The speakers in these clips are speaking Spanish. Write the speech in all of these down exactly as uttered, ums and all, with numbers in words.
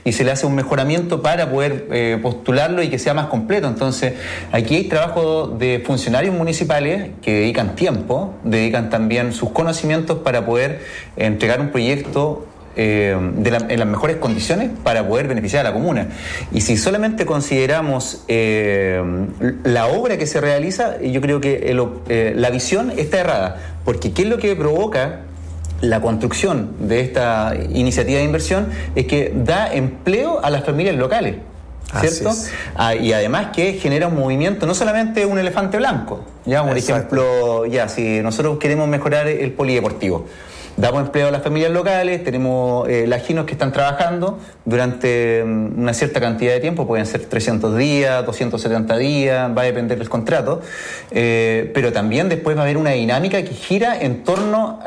y se le hace un mejoramiento para poder eh, postularlo y que sea más completo. Entonces, aquí hay trabajo de funcionarios municipales que dedican tiempo, dedican también sus conocimientos para poder entregar un proyecto Eh, de la, en las mejores condiciones para poder beneficiar a la comuna. Y si solamente consideramos eh, la obra que se realiza, yo creo que el, eh, la visión está errada, porque ¿qué es lo que provoca la construcción de esta iniciativa de inversión? Es que da empleo a las familias locales, ¿cierto? Ah, y además que genera un movimiento, no solamente un elefante blanco, ya, por Exacto. ejemplo, ya si nosotros queremos mejorar el polideportivo, damos empleo a las familias locales, tenemos eh, laginos que están trabajando durante una cierta cantidad de tiempo, pueden ser trescientos días, doscientos setenta días, va a depender del contrato, eh, pero también después va a haber una dinámica que gira en torno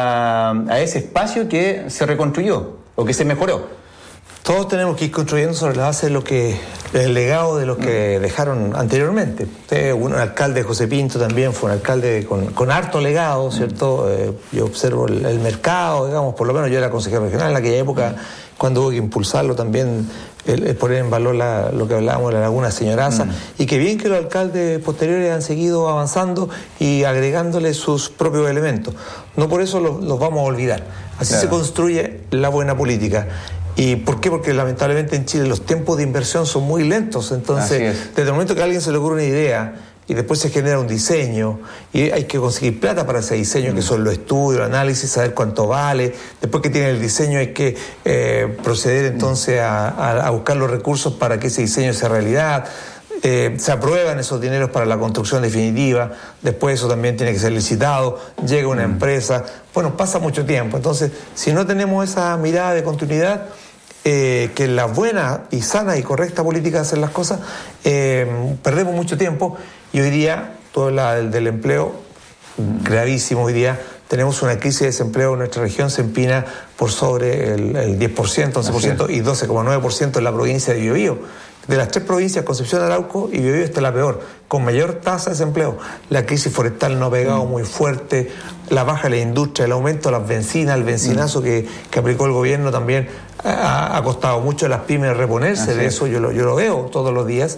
a, a ese espacio que se reconstruyó o que se mejoró. Todos tenemos que ir construyendo sobre la base de lo que el legado de los que dejaron anteriormente. Usted, un alcalde, José Pinto, también fue un alcalde con, con harto legado, ¿cierto? Eh, yo observo el, el mercado, digamos, por lo menos yo era consejero regional en aquella época, cuando hubo que impulsarlo también, el, el poner en valor la, lo que hablábamos de la Laguna Señoraza, mm. y que bien que los alcaldes posteriores han seguido avanzando y agregándole sus propios elementos. No por eso los, los vamos a olvidar. Así claro. se construye la buena política. ¿Y por qué? Porque lamentablemente en Chile los tiempos de inversión son muy lentos. Entonces, desde el momento que a alguien se le ocurre una idea y después se genera un diseño y hay que conseguir plata para ese diseño, mm. que son los estudios, el análisis, saber cuánto vale. Después que tiene el diseño hay que eh, proceder entonces a, a, a buscar los recursos para que ese diseño sea realidad. Eh, se aprueban esos dineros para la construcción definitiva, después eso también tiene que ser licitado, llega una mm. empresa, bueno, pasa mucho tiempo. Entonces, si no tenemos esa mirada de continuidad, Eh, que la buena y sana y correcta política de hacer las cosas, eh, perdemos mucho tiempo y hoy día, todo la, el del empleo, gravísimo hoy día, tenemos una crisis de desempleo en nuestra región, se empina por sobre el, el diez por ciento, once por ciento y doce coma nueve por ciento en la provincia de Biobío. De las tres provincias, Concepción, Arauco y Biobío, esta es la peor, con mayor tasa de desempleo. La crisis forestal no ha pegado mm. muy fuerte, la baja de la industria, el aumento de las bencinas, el bencinazo mm. que, que aplicó el gobierno también ha, ha costado mucho a las pymes reponerse. Así de eso yo lo, yo lo veo todos los días.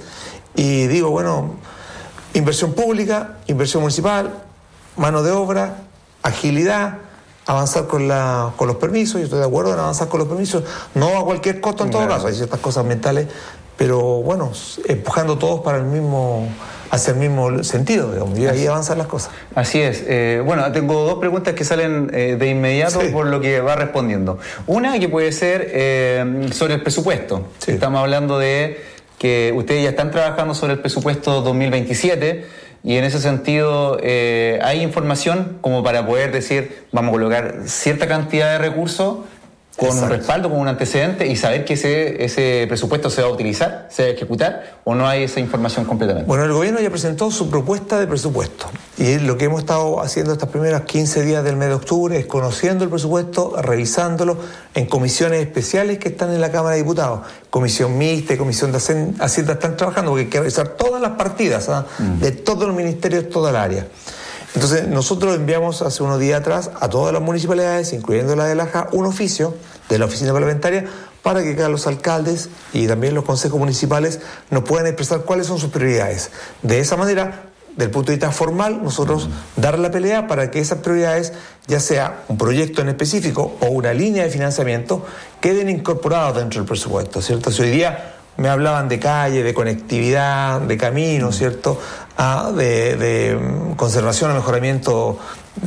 Y digo, bueno, inversión pública, inversión municipal, mano de obra, agilidad, avanzar con, la, con los permisos. Yo estoy de acuerdo en avanzar con los permisos, no a cualquier costo en todo claro. caso, hay ciertas cosas ambientales, pero bueno, empujando todos para el mismo, hacia el mismo sentido, digamos, y ahí avanzan las cosas. Así es. Eh, bueno, tengo dos preguntas que salen eh, de inmediato sí. por lo que va respondiendo. Una que puede ser eh, sobre el presupuesto. Sí. Estamos hablando de que ustedes ya están trabajando sobre el presupuesto dos mil veintisiete y en ese sentido eh, hay información como para poder decir, vamos a colocar cierta cantidad de recursos con Exacto. un respaldo, con un antecedente y saber que ese, ese presupuesto se va a utilizar, se va a ejecutar, o no hay esa información completamente. Bueno, el gobierno ya presentó su propuesta de presupuesto y lo que hemos estado haciendo estos primeros quince días del mes de octubre es conociendo el presupuesto, revisándolo en comisiones especiales que están en la Cámara de Diputados. Comisión mixta y Comisión de Hacienda están trabajando porque hay que revisar todas las partidas ¿eh? mm. de todos los ministerios, toda el área. Entonces, nosotros enviamos hace unos días atrás a todas las municipalidades, incluyendo la de Laja, un oficio de la oficina parlamentaria para que cada los alcaldes y también los consejos municipales nos puedan expresar cuáles son sus prioridades. De esa manera, del punto de vista formal, nosotros dar la pelea para que esas prioridades, ya sea un proyecto en específico o una línea de financiamiento, queden incorporados dentro del presupuesto, ¿cierto? Si hoy día me hablaban de calle, de conectividad, de caminos, ¿cierto? Ah, de, de conservación o mejoramiento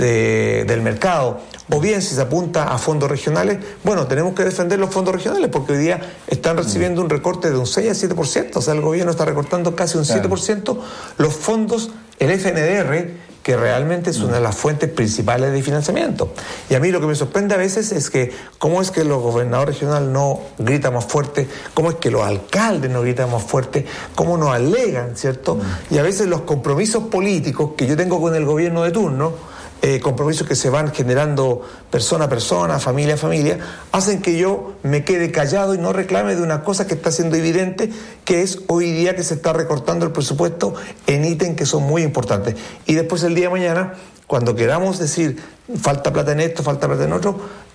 de, del mercado. O bien, si se apunta a fondos regionales, bueno, tenemos que defender los fondos regionales porque hoy día están recibiendo un recorte de un seis a siete por ciento. O sea, el gobierno está recortando casi un siete por ciento los fondos, el F N D R, que realmente es una de las fuentes principales de financiamiento. Y a mí lo que me sorprende a veces es que cómo es que los gobernadores regionales no gritan más fuerte, cómo es que los alcaldes no gritan más fuerte, cómo nos alegan, ¿cierto? Mm. Y a veces los compromisos políticos que yo tengo con el gobierno de turno, eh, compromisos que se van generando persona a persona, familia a familia, hacen que yo me quede callado y no reclame de una cosa que está siendo evidente, que es hoy día que se está recortando el presupuesto en ítems que son muy importantes. Y después el día de mañana, cuando queramos decir falta plata en esto, falta plata en otro,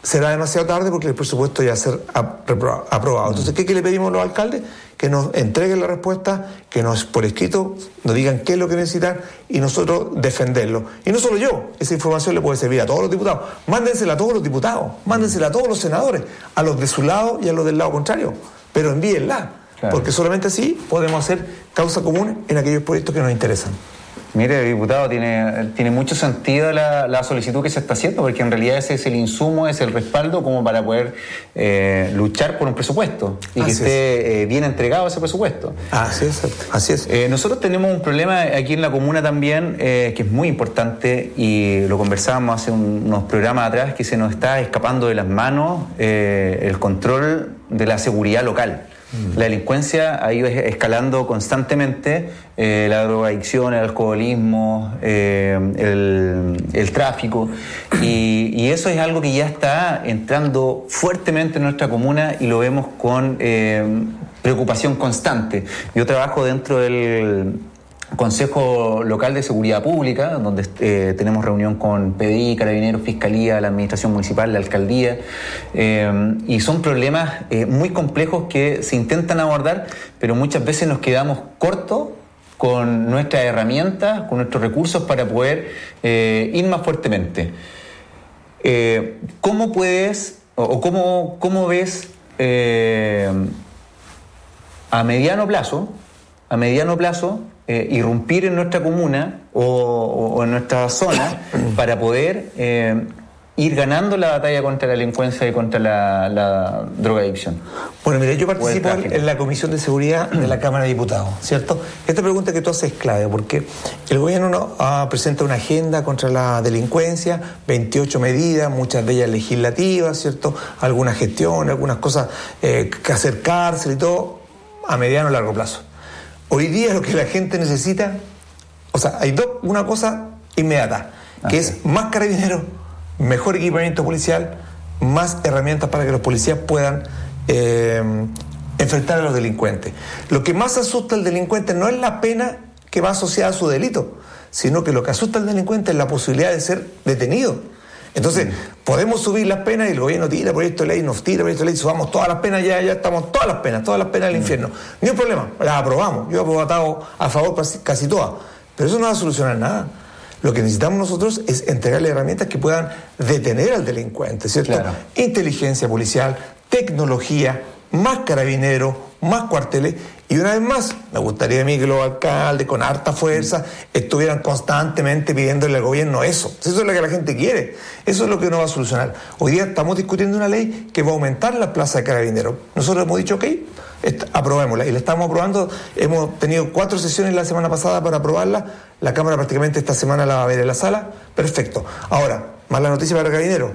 será demasiado tarde porque el presupuesto ya va a ser aprobado. Entonces, ¿qué, qué le pedimos a los alcaldes? Que nos entreguen la respuesta, que nos por escrito nos digan qué es lo que necesitan y nosotros defenderlo. Y no solo yo, esa información le puede servir a todos los diputados. Mándensela a todos los diputados, mándensela a todos los senadores, a los de su lado y a los del lado contrario, pero envíenla, claro. Porque solamente así podemos hacer causa común en aquellos proyectos que nos interesan. Mire, diputado, tiene, tiene mucho sentido la, la solicitud que se está haciendo, porque en realidad ese es el insumo, es el respaldo como para poder eh, luchar por un presupuesto y así que esté eh, bien entregado ese presupuesto. Así es, así es. Eh, nosotros tenemos un problema aquí en la comuna también eh, que es muy importante y lo conversábamos hace un, unos programas atrás, que se nos está escapando de las manos eh, el control de la seguridad local. La delincuencia ha ido escalando constantemente, eh, la drogadicción, el alcoholismo, eh, el, el tráfico, y, y eso es algo que ya está entrando fuertemente en nuestra comuna y lo vemos con eh, preocupación constante. Yo trabajo dentro del Consejo Local de Seguridad Pública, donde eh, tenemos reunión con P D I, Carabineros, Fiscalía, la Administración Municipal, la Alcaldía, eh, y son problemas eh, muy complejos que se intentan abordar, pero muchas veces nos quedamos cortos con nuestras herramientas, con nuestros recursos para poder eh, ir más fuertemente. Eh, ¿Cómo puedes, o, o cómo, cómo ves eh, a mediano plazo, a mediano plazo, Eh, irrumpir en nuestra comuna o, o, o en nuestra zona para poder eh, ir ganando la batalla contra la delincuencia y contra la, la drogadicción? Bueno, mire, yo participo en la Comisión de Seguridad de la Cámara de Diputados, ¿cierto? Esta pregunta que tú haces es clave porque el gobierno no, uh, presenta una agenda contra la delincuencia, veintiocho medidas, muchas de ellas legislativas, ¿cierto? Algunas gestiones, algunas cosas eh, que hacer cárcel y todo a mediano y largo plazo. Hoy día lo que la gente necesita, o sea, hay dos, una cosa inmediata, que okay. es más carabineros, mejor equipamiento policial, más herramientas para que los policías puedan eh, enfrentar a los delincuentes. Lo que más asusta al delincuente no es la pena que va asociada a su delito, sino que lo que asusta al delincuente es la posibilidad de ser detenido. Entonces, podemos subir las penas y el gobierno tira proyecto de ley, nos tira proyecto de ley, subamos todas las penas, ya, ya estamos todas las penas, todas las penas del infierno. Ni un problema, las aprobamos. Yo he votado a favor casi, casi todas. Pero eso no va a solucionar nada. Lo que necesitamos nosotros es entregarle herramientas que puedan detener al delincuente, ¿cierto? Claro. Inteligencia policial, tecnología, más carabineros, más cuarteles. Y una vez más, me gustaría a mí que los alcaldes con harta fuerza estuvieran constantemente pidiéndole al gobierno eso. Eso es lo que la gente quiere. Eso es lo que no va a solucionar. Hoy día estamos discutiendo una ley que va a aumentar la plaza de carabineros. Nosotros hemos dicho, ok, aprobémosla. Y la estamos aprobando. Hemos tenido cuatro sesiones la semana pasada para aprobarla. La Cámara prácticamente esta semana la va a ver en la sala. Perfecto. Ahora, más la noticia para carabineros.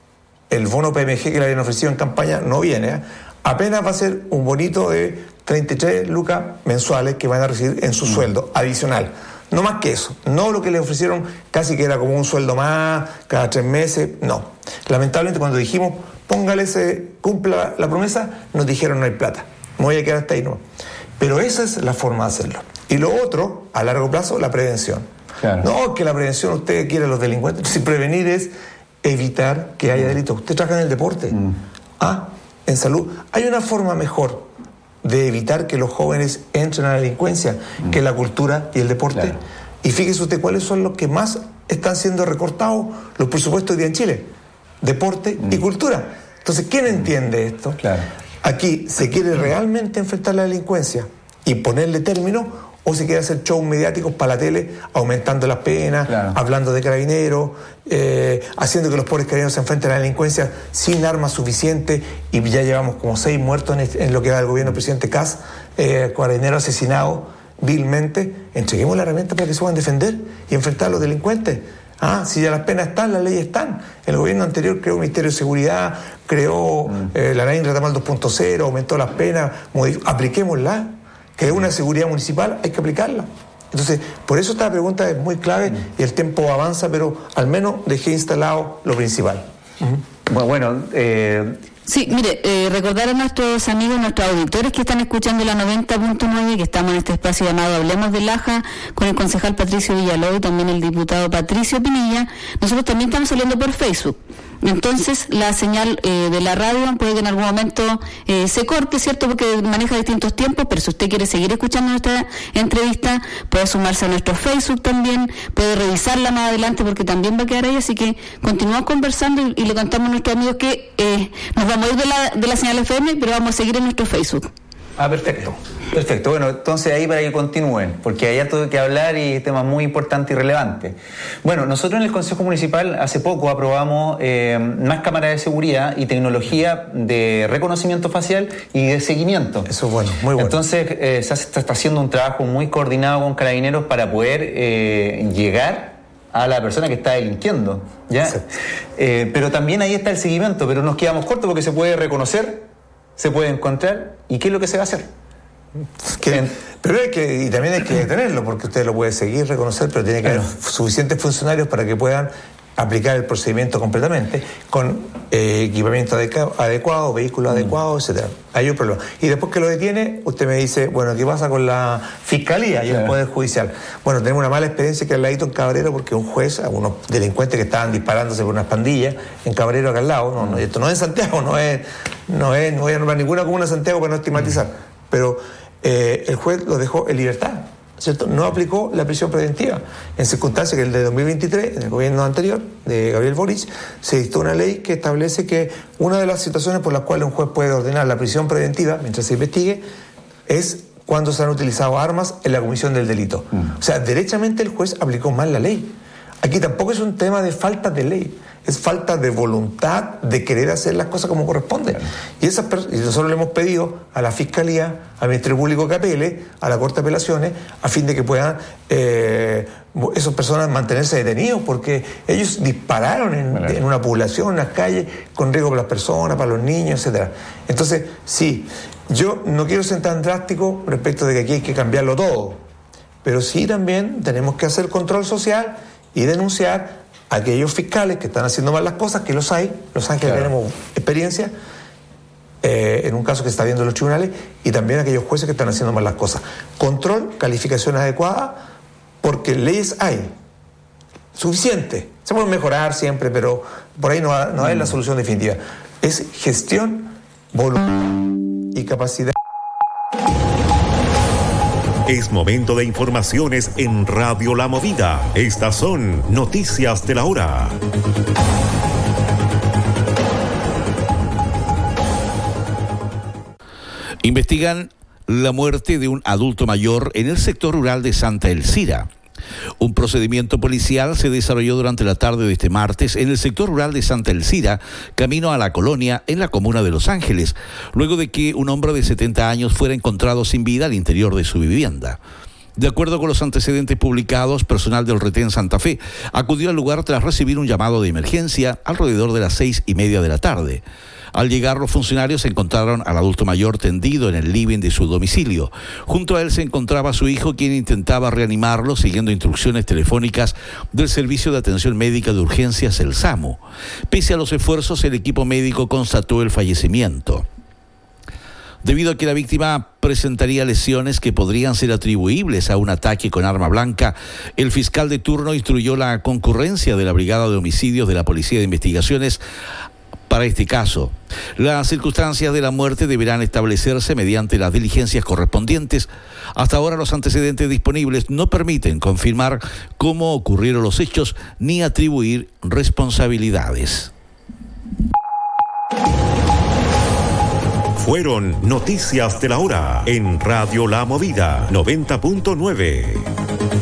El bono P M G que le habían ofrecido en campaña no viene, ¿eh? Apenas va a ser un bonito de treinta y tres lucas mensuales que van a recibir en su mm. sueldo adicional. No más que eso. No lo que le ofrecieron casi que era como un sueldo más cada tres meses. No. Lamentablemente cuando dijimos póngale ese, cumpla la promesa, nos dijeron no hay plata. Me voy a quedar hasta ahí, no. Pero esa es la forma de hacerlo. Y lo otro, a largo plazo, la prevención. Claro. No que la prevención usted quiere a los delincuentes. Si prevenir es evitar que haya delitos. Usted trabaja en el deporte. Mm. Ah, en salud. Hay una forma mejor de evitar que los jóvenes entren a la delincuencia mm. que la cultura y el deporte. Claro. Y fíjese usted cuáles son los que más están siendo recortados los presupuestos hoy día en Chile. Deporte mm. y cultura. Entonces, ¿quién entiende esto? Claro. Aquí, ¿se quiere realmente enfrentar la delincuencia y ponerle término? ¿O se quiere hacer shows mediáticos para la tele, aumentando las penas, claro. hablando de carabineros, eh, haciendo que los pobres carabineros se enfrenten a la delincuencia sin armas suficientes? Y ya llevamos como seis muertos en, este, en lo que va del gobierno del presidente Kast, eh, carabineros asesinados vilmente. Entreguemos la herramienta para que se puedan defender y enfrentar a los delincuentes. Ah, si ya las penas están, las leyes están. El gobierno anterior creó un Ministerio de Seguridad, creó mm. eh, la ley Retamal dos punto cero, aumentó las penas, modif- apliquémosla. Que es una seguridad municipal, hay que aplicarla. Entonces, por eso esta pregunta es muy clave mm. y el tiempo avanza, pero al menos dejé instalado lo principal. Uh-huh. Bueno, eh... Sí, mire, eh, recordar a nuestros amigos, nuestros auditores que están escuchando la noventa punto nueve, que estamos en este espacio llamado Hablemos de Laja, con el concejal Patricio Villalobos y también el diputado Patricio Pinilla. Nosotros también estamos saliendo por Facebook. entonces la señal eh, de la radio puede que en algún momento eh, se corte, ¿cierto? Porque maneja distintos tiempos, pero si usted quiere seguir escuchando nuestra entrevista, puede sumarse a nuestro Facebook también, puede revisarla más adelante porque también va a quedar ahí, así que continuamos conversando y, y le contamos a nuestros amigos que eh, nos vamos a ir de la, de la señal F M, pero vamos a seguir en nuestro Facebook. Ah, perfecto. Perfecto. Bueno, entonces ahí para que continúen, porque hay harto que hablar y temas muy importantes y relevantes. Bueno, nosotros en el Consejo Municipal hace poco aprobamos eh, más cámaras de seguridad y tecnología de reconocimiento facial y de seguimiento. Eso es bueno, muy bueno. Entonces eh, se hace, está haciendo un trabajo muy coordinado con Carabineros para poder eh, llegar a la persona que está delinquiendo, ¿ya? Eh, pero también ahí está el seguimiento, pero nos quedamos cortos porque se puede reconocer, se puede encontrar, ¿y qué es lo que se va a hacer? Que, pero hay que, y también hay que detenerlo, porque usted lo puede seguir, reconocer, pero tiene que haber suficientes funcionarios para que puedan aplicar el procedimiento completamente, con eh, equipamiento adecu- adecuado, vehículo mm. adecuado, etcétera. Hay un problema. Y después que lo detiene, usted me dice, bueno, ¿qué pasa con la Fiscalía y el Poder Judicial? Bueno, tenemos una mala experiencia que al ladito en Cabrero, porque un juez, a unos delincuentes que estaban disparándose por unas pandillas, en Cabrero acá al lado, no, no, esto no es en Santiago, no es, no es, no voy a nombrar ninguna comuna de Santiago para no estigmatizar, mm. pero eh, el juez lo dejó en libertad, ¿cierto? No aplicó la prisión preventiva. En circunstancias que el de dos mil veintitrés, en el gobierno anterior, de Gabriel Boric, se dictó una ley que establece que una de las situaciones por las cuales un juez puede ordenar la prisión preventiva mientras se investigue es cuando se han utilizado armas en la comisión del delito. Mm. O sea, derechamente el juez aplicó mal la ley. Aquí tampoco es un tema de falta de ley, es falta de voluntad de querer hacer las cosas como corresponde. Claro. Y, esas pers- y nosotros le hemos pedido a la Fiscalía, al Ministerio Público que apele, a la Corte de Apelaciones, a fin de que puedan eh, esas personas mantenerse detenidos, porque ellos dispararon en, bueno. en una población, en las calles, con riesgo para las personas, para los niños, etcétera. Entonces, sí, yo no quiero ser tan drástico respecto de que aquí hay que cambiarlo todo, pero sí también tenemos que hacer control social y denunciar a aquellos fiscales que están haciendo mal las cosas, que los hay, Los Ángeles claro. tenemos experiencia, eh, en un caso que se está viendo en los tribunales, y también a aquellos jueces que están haciendo mal las cosas. Control, calificación adecuada, porque leyes hay, suficiente. Se puede mejorar siempre, pero por ahí no, no es la solución definitiva. Es gestión, voluntad y capacidad. Es momento de informaciones en Radio La Movida. Estas son noticias de la hora. Investigan la muerte de un adulto mayor en el sector rural de Santa Elcira. Un procedimiento policial se desarrolló durante la tarde de este martes en el sector rural de Santa Elcira, camino a la colonia en la comuna de Los Ángeles, luego de que un hombre de setenta años fuera encontrado sin vida al interior de su vivienda. De acuerdo con los antecedentes publicados, personal del Retén Santa Fe acudió al lugar tras recibir un llamado de emergencia alrededor de las seis y media de la tarde. Al llegar, los funcionarios encontraron al adulto mayor tendido en el living de su domicilio. Junto a él se encontraba su hijo, quien intentaba reanimarlo siguiendo instrucciones telefónicas del Servicio de Atención Médica de Urgencias, el SAMU. Pese a los esfuerzos, el equipo médico constató el fallecimiento. Debido a que la víctima presentaría lesiones que podrían ser atribuibles a un ataque con arma blanca, el fiscal de turno instruyó la concurrencia de la Brigada de Homicidios de la Policía de Investigaciones para este caso. Las circunstancias de la muerte deberán establecerse mediante las diligencias correspondientes. Hasta ahora los antecedentes disponibles no permiten confirmar cómo ocurrieron los hechos ni atribuir responsabilidades. Fueron noticias de la hora en Radio La Movida noventa punto nueve.